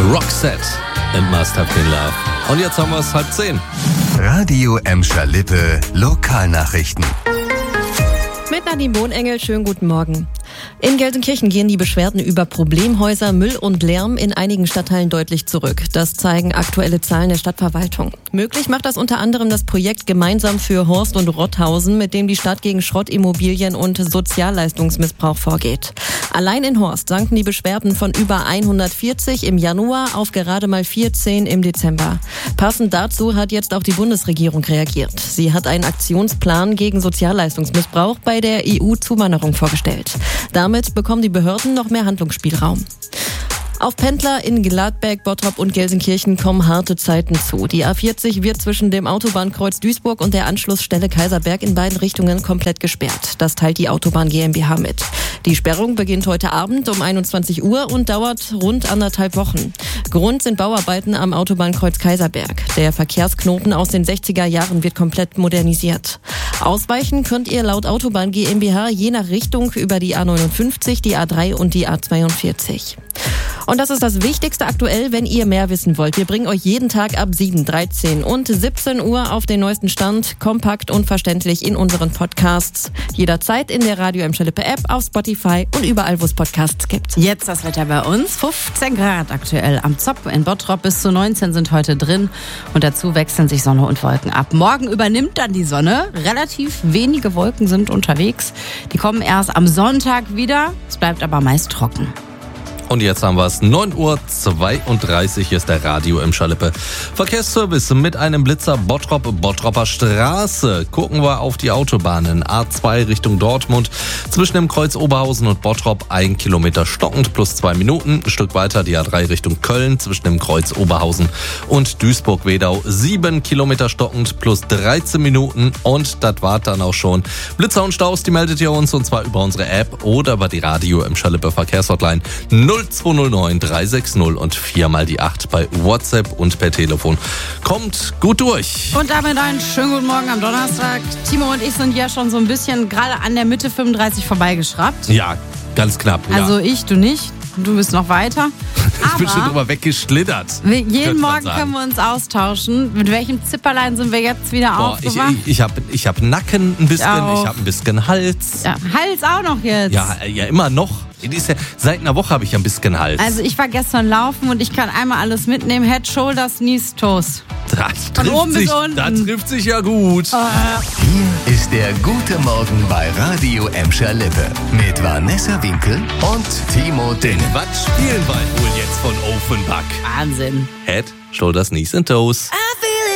Roxette and Must Have Been Love. Und jetzt haben wir es 9:30. Radio Emscher-Lippe Lokalnachrichten. Mit Nadine Bohnengel, schönen guten Morgen. In Gelsenkirchen gehen die Beschwerden über Problemhäuser, Müll und Lärm in einigen Stadtteilen deutlich zurück. Das zeigen aktuelle Zahlen der Stadtverwaltung. Möglich macht das unter anderem das Projekt Gemeinsam für Horst und Rotthausen, mit dem die Stadt gegen Schrottimmobilien und Sozialleistungsmissbrauch vorgeht. Allein in Horst sanken die Beschwerden von über 140 im Januar auf gerade mal 14 im Dezember. Passend dazu hat jetzt auch die Bundesregierung reagiert. Sie hat einen Aktionsplan gegen Sozialleistungsmissbrauch bei der EU-Zuwanderung vorgestellt. Damit bekommen die Behörden noch mehr Handlungsspielraum. Auf Pendler in Gladbeck, Bottrop und Gelsenkirchen kommen harte Zeiten zu. Die A40 wird zwischen dem Autobahnkreuz Duisburg und der Anschlussstelle Kaiserberg in beiden Richtungen komplett gesperrt. Das teilt die Autobahn GmbH mit. Die Sperrung beginnt heute Abend um 21 Uhr und dauert rund 1,5 Wochen. Grund sind Bauarbeiten am Autobahnkreuz Kaiserberg. Der Verkehrsknoten aus den 60er Jahren wird komplett modernisiert. Ausweichen könnt ihr laut Autobahn GmbH je nach Richtung über die A59, die A3 und die A42. Und das ist das Wichtigste aktuell, wenn ihr mehr wissen wollt. Wir bringen euch jeden Tag ab 7, 13 und 17 Uhr auf den neuesten Stand, kompakt und verständlich in unseren Podcasts. Jederzeit in der Radio Emscher-Lippe App, auf Spotify und überall, wo es Podcasts gibt. Jetzt das Wetter bei uns. 15 Grad aktuell am Zopp. In Bottrop bis zu 19 sind heute drin. Und dazu wechseln sich Sonne und Wolken ab. Morgen übernimmt dann die Sonne. Relativ wenige Wolken sind unterwegs. Die kommen erst am Sonntag wieder. Es bleibt aber meist trocken. Und jetzt haben wir es. 9:32 ist der Radio Emscher-Lippe Verkehrsservice mit einem Blitzer Bottroper Straße. Gucken wir auf die Autobahnen. A2 Richtung Dortmund. Zwischen dem Kreuz Oberhausen und Bottrop 1 Kilometer stockend plus 2 Minuten. Ein Stück weiter die A3 Richtung Köln. Zwischen dem Kreuz Oberhausen und Duisburg-Wedau 7 Kilometer stockend plus 13 Minuten. Und das war dann auch schon. Blitzer und Staus, die meldet ihr uns und zwar über unsere App oder über die Radio Emscher-Lippe Verkehrshotline 0209 360 und 4x8 bei WhatsApp und per Telefon. Kommt gut durch. Und damit einen schönen guten Morgen am Donnerstag. Timo und ich sind ja schon so ein bisschen gerade an der Mitte 35 vorbeigeschraubt. Ja, ganz knapp. Also ich, du nicht. Du bist noch weiter. Ich bin schon drüber weggeschlittert. Jeden Morgen können wir uns austauschen. Mit welchem Zipperlein sind wir jetzt wieder aufgewacht? Ich hab Nacken ein bisschen, ich hab ein bisschen Hals. Ja, Hals auch noch jetzt. Ja, immer noch. Seit einer Woche habe ich ein bisschen Hals. Also ich war gestern laufen und ich kann einmal alles mitnehmen. Head, Shoulders, Knees, Toes. Von oben bis unten. Das trifft sich ja gut. Hier ist der gute Morgen bei Radio Emscher-Lippe mit Vanessa Winkel und Timo Dünne. Was spielen wir wohl jetzt von Offenbach? Wahnsinn. Head, Shoulders, Knees and Toes.